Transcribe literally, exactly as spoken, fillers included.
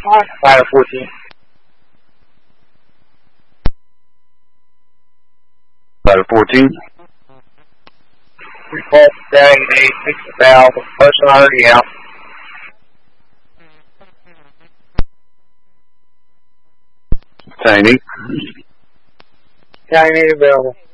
Ladder fourteen. Ladder fourteen. Repulse Stallion eight, fix the valve, person already out. Tiny. Stallion eight available.